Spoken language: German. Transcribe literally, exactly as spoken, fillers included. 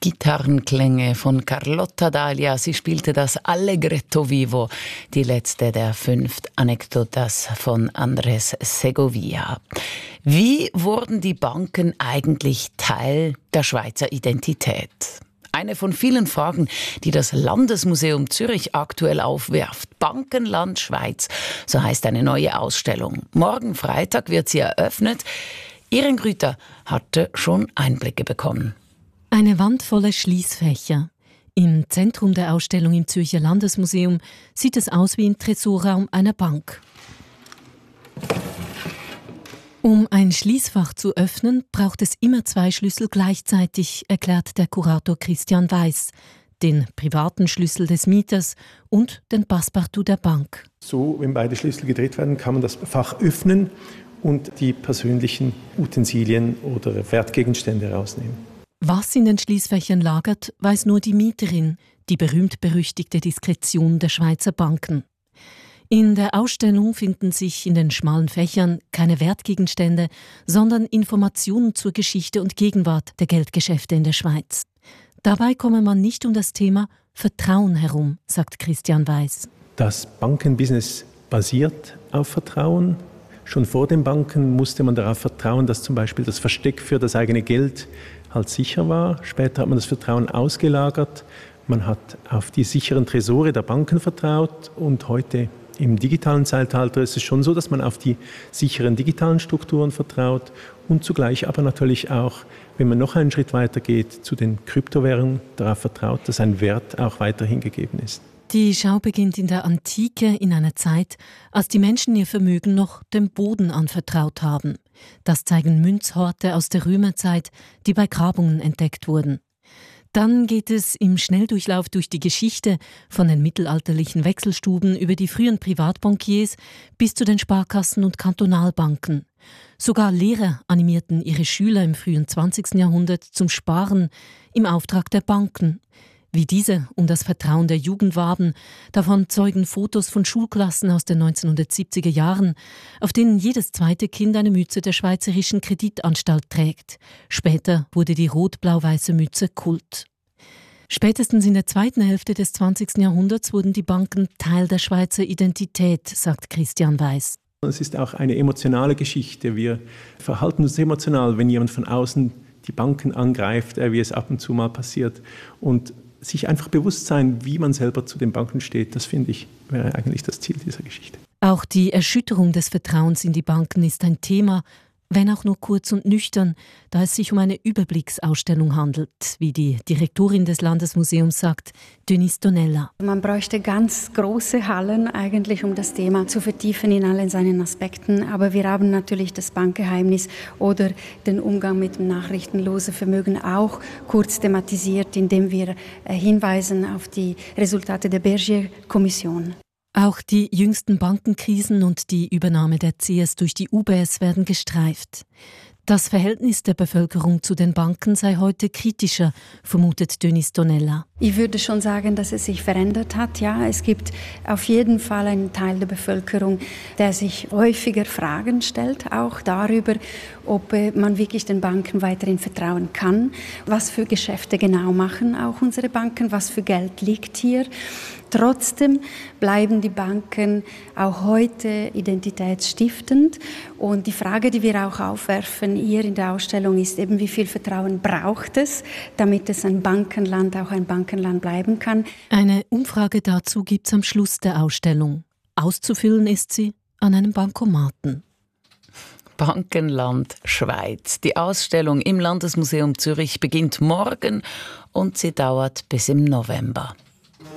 Gitarrenklänge von Carlotta Dalia. Sie spielte das Allegretto Vivo, die letzte der fünf Anekdotas von Andrés Segovia. Wie wurden die Banken eigentlich Teil der Schweizer Identität? Eine von vielen Fragen, die das Landesmuseum Zürich aktuell aufwirft. Bankenland Schweiz, so heißt eine neue Ausstellung. Morgen Freitag wird sie eröffnet. Iren Grüter hatte schon Einblicke bekommen. Eine Wand voller Schließfächer. Im Zentrum der Ausstellung im Zürcher Landesmuseum sieht es aus wie im Tresorraum einer Bank. Um ein Schließfach zu öffnen, braucht es immer zwei Schlüssel gleichzeitig, erklärt der Kurator Christian Weiss. Den privaten Schlüssel des Mieters und den Passepartout der Bank. So, wenn beide Schlüssel gedreht werden, kann man das Fach öffnen und die persönlichen Utensilien oder Wertgegenstände rausnehmen. Was in den Schließfächern lagert, weiß nur die Mieterin, die berühmt-berüchtigte Diskretion der Schweizer Banken. In der Ausstellung finden sich in den schmalen Fächern keine Wertgegenstände, sondern Informationen zur Geschichte und Gegenwart der Geldgeschäfte in der Schweiz. Dabei komme man nicht um das Thema Vertrauen herum, sagt Christian Weiss. Das Bankenbusiness basiert auf Vertrauen. Schon vor den Banken musste man darauf vertrauen, dass zum Beispiel das Versteck für das eigene Geld halt sicher war. Später hat man das Vertrauen ausgelagert. Man hat auf die sicheren Tresore der Banken vertraut und heute im digitalen Zeitalter ist es schon so, dass man auf die sicheren digitalen Strukturen vertraut und zugleich aber natürlich auch, wenn man noch einen Schritt weiter geht, zu den Kryptowährungen darauf vertraut, dass ein Wert auch weiterhin gegeben ist. Die Schau beginnt in der Antike, in einer Zeit, als die Menschen ihr Vermögen noch dem Boden anvertraut haben. Das zeigen Münzhorte aus der Römerzeit, die bei Grabungen entdeckt wurden. Dann geht es im Schnelldurchlauf durch die Geschichte von den mittelalterlichen Wechselstuben über die frühen Privatbankiers bis zu den Sparkassen und Kantonalbanken. Sogar Lehrer animierten ihre Schüler im frühen zwanzigsten Jahrhundert zum Sparen im Auftrag der Banken. Wie diese um das Vertrauen der Jugend warben, davon zeugen Fotos von Schulklassen aus den neunzehnhundertsiebziger Jahren, auf denen jedes zweite Kind eine Mütze der Schweizerischen Kreditanstalt trägt. Später wurde die rot-blau-weiße Mütze Kult. Spätestens in der zweiten Hälfte des zwanzigsten Jahrhunderts wurden die Banken Teil der Schweizer Identität, sagt Christian Weiss. Es ist auch eine emotionale Geschichte. Wir verhalten uns emotional, wenn jemand von außen die Banken angreift, wie es ab und zu mal passiert. Und sich einfach bewusst sein, wie man selber zu den Banken steht, das finde ich, wäre eigentlich das Ziel dieser Geschichte. Auch die Erschütterung des Vertrauens in die Banken ist ein Thema, wenn auch nur kurz und nüchtern, da es sich um eine Überblicksausstellung handelt, wie die Direktorin des Landesmuseums sagt, Denise Donella. Man bräuchte ganz große Hallen eigentlich, um das Thema zu vertiefen in allen seinen Aspekten. Aber wir haben natürlich das Bankgeheimnis oder den Umgang mit dem nachrichtenlosen Vermögen auch kurz thematisiert, indem wir hinweisen auf die Resultate der Bergier-Kommission. Auch die jüngsten Bankenkrisen und die Übernahme der C S durch die U B S werden gestreift. Das Verhältnis der Bevölkerung zu den Banken sei heute kritischer, vermutet Denise Donella. Ich würde schon sagen, dass es sich verändert hat. Ja, es gibt auf jeden Fall einen Teil der Bevölkerung, der sich häufiger Fragen stellt, auch darüber, ob man wirklich den Banken weiterhin vertrauen kann. Was für Geschäfte genau machen auch unsere Banken, was für Geld liegt hier. Trotzdem bleiben die Banken auch heute identitätsstiftend. Und die Frage, die wir auch aufwerfen hier in der Ausstellung, ist eben, wie viel Vertrauen braucht es, damit es ein Bankenland auch ein Bankenland bleiben kann. Eine Umfrage dazu gibt es am Schluss der Ausstellung. Auszufüllen ist sie an einem Bankomaten. Bankenland Schweiz. Die Ausstellung im Landesmuseum Zürich beginnt morgen und sie dauert bis im November.